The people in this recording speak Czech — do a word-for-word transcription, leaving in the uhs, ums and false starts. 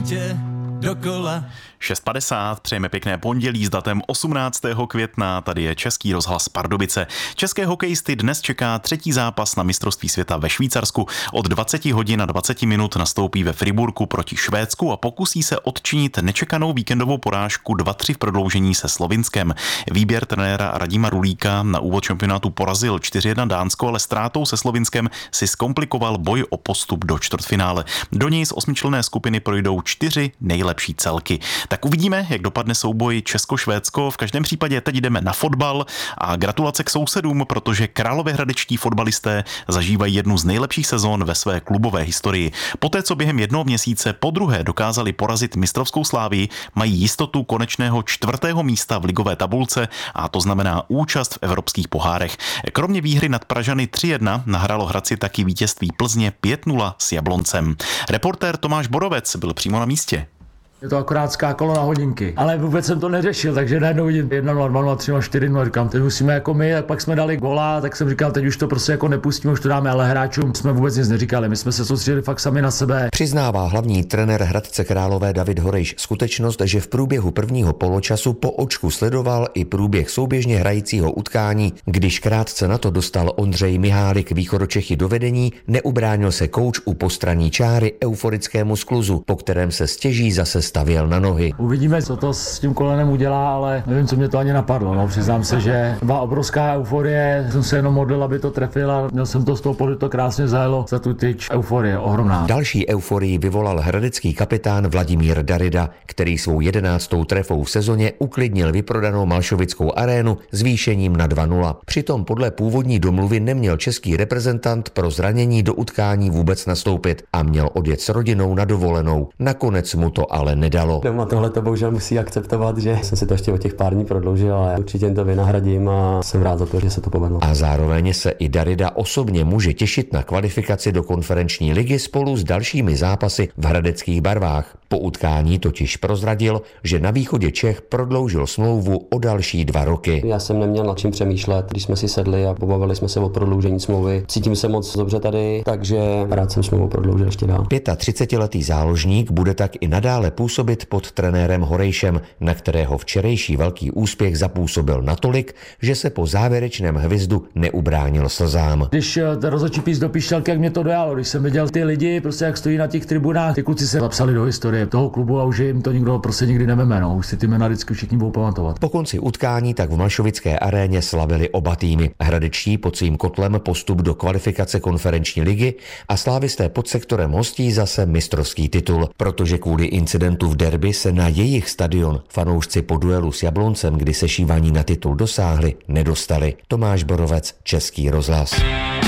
světě dokola. šest padesát, přejeme pěkné pondělí s datem osmnáctého května, tady je Český rozhlas Pardubice. České hokejisty dnes čeká třetí zápas na mistrovství světa ve Švýcarsku. Od dvacet hodin a dvacet minut nastoupí ve Friburku proti Švédsku a pokusí se odčinit nečekanou víkendovou porážku dva tři v prodloužení se Slovinskem. Výběr trenéra Radima Rulíka na úvod šampionátu porazil čtyři jedna Dánsko, ale ztrátou se Slovinskem si zkomplikoval boj o postup do čtvrtfinále. Do něj z osmičlenné skupiny projdou čtyři nejlepší celky. Tak uvidíme, jak dopadne souboj Česko-Švédsko. V každém případě teď jdeme na fotbal a gratulace k sousedům, protože královéhradečtí fotbalisté zažívají jednu z nejlepších sezon ve své klubové historii. Poté, co během jednoho měsíce podruhé dokázali porazit mistrovskou Slávii, mají jistotu konečného čtvrtého místa v ligové tabulce a to znamená účast v evropských pohárech. Kromě výhry nad Pražany tři jedna nahrálo Hradci taky vítězství Plzně pět nula s Jabloncem. Reportér Tomáš Borovec byl přímo na místě. Je to akorát skákalo na hodinky, ale vůbec jsem to neřešil, takže najednou vidím jedna nula, dva nula, tři nula, čtyři nula, říkám, teď musíme jako my, tak pak jsme dali gola, tak jsem říkal, teď už to prostě jako nepustíme, už to dáme, ale hráčům jsme vůbec nic neříkali, my jsme se soustředili fakt sami na sebe. Přiznává hlavní trenér Hradce Králové David Horejš skutečnost, že v průběhu prvního poločasu po očku sledoval i průběh souběžně hrajícího utkání, když krátce na to dostal Ondřej Mihálik Východočechy do vedení, neubránil se kouč u postraní čáry euforickému skluzu, po kterém se stěží zase stavěl na nohy. Uvidíme, co to s tím kolenem udělá, ale nevím, co mě to ani napadlo. No, přiznám se, že byla obrovská euforie, jsem se jenom modlil, aby to trefil a měl jsem to z toho pohledu, to krásně zajelo za tu tyč. Euforie ohromná. Další euforii vyvolal hradecký kapitán Vladimír Darida, který svou jedenáctou trefou v sezóně uklidnil vyprodanou Malšovickou arénu zvýšením na dva nula. Přitom podle původní domluvy neměl český reprezentant pro zranění do utkání vůbec nastoupit a měl odjet s rodinou na dovolenou. Nakonec mu to ale nedalo. Doma tohle to bohužel musí akceptovat, že jsem si to ještě o těch pár dní prodloužil, ale určitě to vynahradím a jsem rád za to, že se to povedlo. A zároveň se i Darida osobně může těšit na kvalifikaci do konferenční ligy spolu s dalšími zápasy v hradeckých barvách. Po utkání totiž prozradil, že na východě Čech prodloužil smlouvu o další dva roky. Já jsem neměl nad čím přemýšlet, když jsme si sedli a pobavili jsme se o prodloužení smlouvy. Cítím se moc dobře tady, takže rád jsem smlouvu prodloužil ještě dál. třicetiletý záložník bude tak i nadále působit pod trenérem Horejšem, na kterého včerejší velký úspěch zapůsobil natolik, že se po závěrečném hvizdu neubránil slzám. Když rozhodčí pís do píšťalky, jak mě to dojalo, když jsem viděl ty lidi, prostě jak stojí na těch tribunách, ty kluci se zapsali do historie toho klubu a už jim to nikdo prostě nikdy neveme, no. Už si ty jména vždycky všichni budou pamatovat. Po konci utkání tak v Malšovické aréně slavili oba týmy. Hradečtí pod svým kotlem postup do kvalifikace konferenční ligy a slávisté pod sektorem hostí zase mistrovský titul, protože kvůli incidentu v derby se na jejich stadion fanoušci po duelu s Jabloncem, kdy sešívaní na titul dosáhli, nedostali. Tomáš Borovec, Český rozhlas.